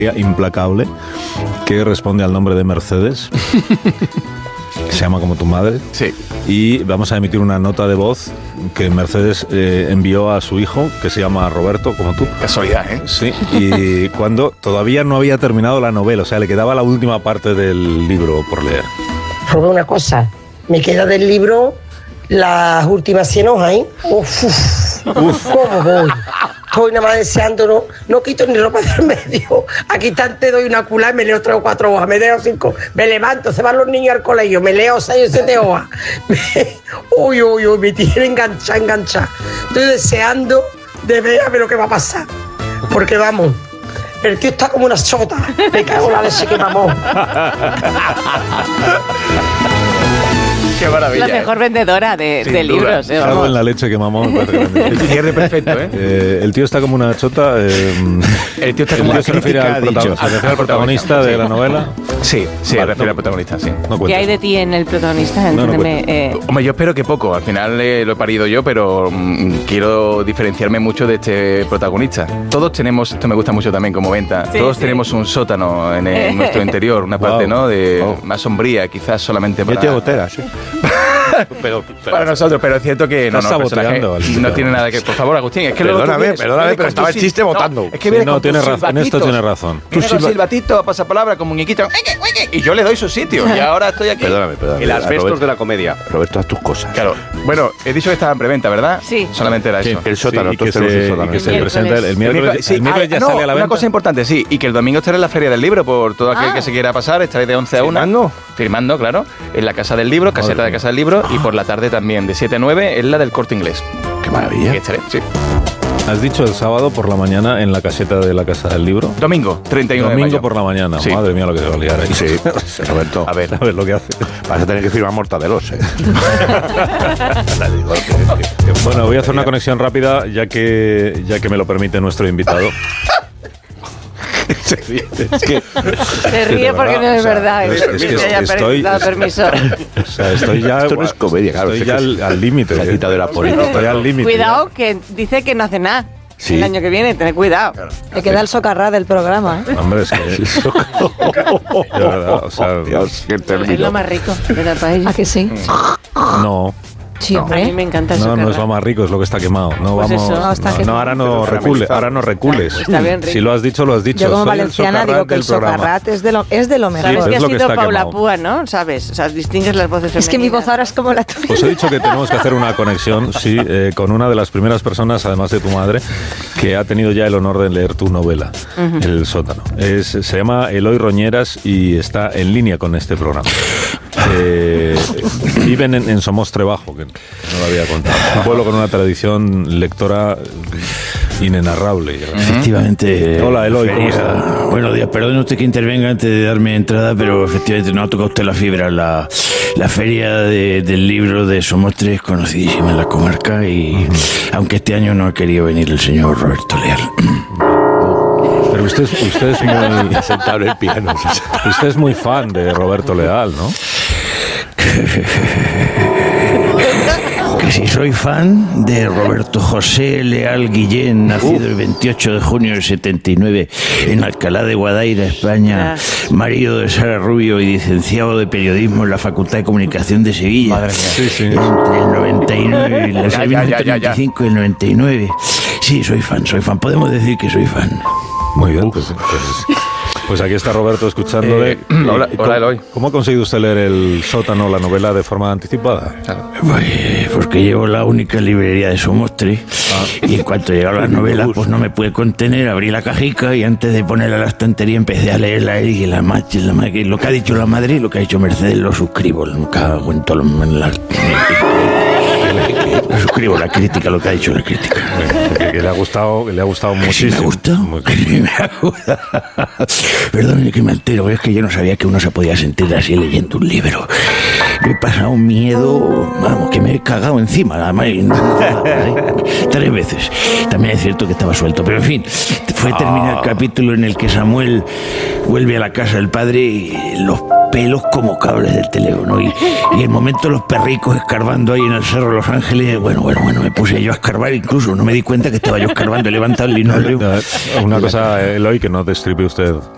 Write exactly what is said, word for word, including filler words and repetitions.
implacable que responde al nombre de Mercedes. Se llama como tu madre. Sí. Y vamos a emitir una nota de voz que Mercedes eh, envió a su hijo, que se llama Roberto, como tú. Casualidad, ¿eh? Sí, y cuando todavía no había terminado la novela, o sea, le quedaba la última parte del libro por leer. Robé una cosa, me queda del libro las últimas cien hojas, ¿eh? Uf, uf, uf. ¿Cómo voy? Estoy nada más deseando, no, no quito ni ropa del medio. Aquí te doy una culá y me leo tres o cuatro hojas, me leo cinco, me levanto, se van los niños al colegio, me leo seis o siete hojas. Me, uy, uy, uy, me tiene enganchada, enganchada. Estoy deseando de ver a ver lo que va a pasar. Porque vamos, el tío está como una chota. Me cago en la leche que mamó. Qué maravilla. La mejor vendedora de, de libros. Eh, Cago en la leche que mamó. El cierre perfecto, ¿eh? Eh, el tío está como una chota. Eh, el tío está como el una se refiere crítica, al, ha dicho. protagonista, se refiere al protagonista de la novela. Sí, sí, Vale, refiere no, al protagonista, sí. No ¿Qué hay de ti en el protagonista? No, no Entiéndeme. eh, Hombre, yo espero que poco. Al final eh, lo he parido yo, pero mmm, quiero diferenciarme mucho de este protagonista. Todos tenemos, esto me gusta mucho también como venta, Sí, todos sí. tenemos un sótano en, en nuestro interior, una parte, Wow. ¿no? De Wow. más sombría, quizás solamente para... Yo tengo goteras, sí. pero, pero, Para nosotros, pero es cierto que no, Estás no, el personaje saboteando al- no tiene nada que... Por favor, Agustín, es que luego tú Perdóname, vienes- perdóname, vienes pero con estaba tus el chiste sil- votando. No, es que Sí, vienes no, con tiene tus razón, en esto silbatitos. tiene razón. Viene con silbatito, pasapalabra, con muñequito, y yo le doy su sitio, y ahora estoy aquí. Perdóname, perdóname. El asbestos Roberto, de la comedia. Roberto, haz tus cosas. Claro, bueno, he dicho que estaba en preventa, ¿verdad? Sí. Solamente era Sí. eso. El sótano, Sí, y que todos tenemos se, un sótano. y que se El presenta el, el miércoles. miércoles. Sí, el miércoles ah, ya no, sale a la una venta. cosa importante, sí, y que el domingo estaré en la Feria del Libro por todo aquel Ah. que se quiera pasar, estaré de once a una. ¿Firmando? Firmando, claro, en la Casa del Libro, caseta Madre de Casa del Libro, y por la tarde también, de siete a nueve, en la del Corte Inglés. Qué maravilla. Y estaré, sí. Has dicho el sábado por la mañana en la caseta de la Casa del Libro. Domingo, treinta y uno de Domingo mayo. por la mañana. Sí. Madre mía lo que se va a liar ahí. Sí, Roberto. A ver. A ver lo que hace. Vas a tener que firmar mortadelos, ¿eh? Bueno, voy a hacer una conexión rápida ya que, ya que me lo permite nuestro invitado. Es que Se ríe de porque verdad, no es o sea, verdad. es- es que que haya per- estoy- dado permiso. O sea, estoy ya... Esto no es comedia, claro, Estoy es ya que al al límite. se ha ¿eh? quitado de la política. Estoy al límite. Cuidado, que dice que no hace nada. Sí. El año que viene, tened cuidado. Le queda el socarrá del programa, ¿eh? ya. Hombre, es que... De verdad, o sea... Dios, qué Es lo término. más rico de la paella. ¿A que sí? No, Sí, A mí hombre. me encanta el no, no es socarrá. lo más rico, es lo que está quemado. No, Pues vamos... eso. No, está no, que- no, ahora no recules, ahora no recules. Está bien rico. Si lo has dicho, lo has dicho. Yo como Soy el valenciana socarrat digo que el del programa. socarrat es de lo, es de lo Sabes mejor. Sí, que es ha lo que sido está Paula quemado. Púa, ¿no? ¿Sabes? O sea, distingues las voces femeninas. Es que mi voz ahora es como la tuya. Pues he dicho que tenemos que hacer una conexión, sí, eh, con una de las primeras personas, además de tu madre, que ha tenido ya el honor de leer tu novela, El sótano. Es, se llama Eloy Roñeras y está en línea con este programa. Eh, viven en, en Somostre Bajo, que no lo había contado. Un pueblo con una tradición lectora inenarrable. Efectivamente. Hola, Eloy, ¿cómo feria- está? Buenos días, perdone usted que intervenga antes de darme entrada, pero efectivamente no ha tocado usted la fibra. La, la feria de- del libro de Somostre es conocidísima en la comarca y aunque este año no ha querido venir el señor Roberto Leal. Pero usted, es- usted es muy... Sentado en el piano. Usted es muy fan de Roberto Leal, ¿no? Que si soy fan de Roberto José Leal Guillén, nacido el veintiocho de junio del setenta y nueve en Alcalá de Guadaira, España, marido de Sara Rubio y licenciado de periodismo en la Facultad de Comunicación de Sevilla. Madre mía. Sí, sí. Entre el noventa y nueve y Ya, la ya, mil novecientos ya, ya, ya. noventa y cinco y el noventa y nueve. Sí, soy fan, soy fan. Podemos decir que soy fan. Muy bien, pues, pues, pues aquí está Roberto escuchándole. Eh, hola, ¿Y cómo- hola, Eloy. ¿Cómo ha conseguido usted leer El sótano, la novela, de forma anticipada? Pues porque llevo la única librería de Somostre y en cuanto llegaron las novelas pues no me pude contener, abrí la cajica y antes de ponerla a la estantería empecé a leerla y dije, la macho, la ma- que lo que ha dicho la madre y lo que ha dicho Mercedes lo suscribo, nunca cuento lo, la, lo suscribo, la crítica, lo que ha dicho la crítica. Que, que le ha gustado, que le ha gustado ¿Que sí muchísimo. me ha gustado? Muy- Que sí me ha gustado. Perdón que me entero, es que yo no sabía que uno se podía sentir así leyendo un libro. Yo he pasado un miedo, vamos, que me he cagado encima, además, y no- no- no- tres veces. También es cierto que estaba suelto, pero en fin, fue terminar el capítulo en el que Samuel vuelve a la casa del padre y los pelos como cables del teléfono y, y el momento los perricos escarbando ahí en el Cerro de Los Ángeles, bueno, bueno, bueno, me puse yo a escarbar, incluso no me di cuenta que estaba yo escarbando, he levantado el linóleo. Una cosa, Eloy, que no destripe usted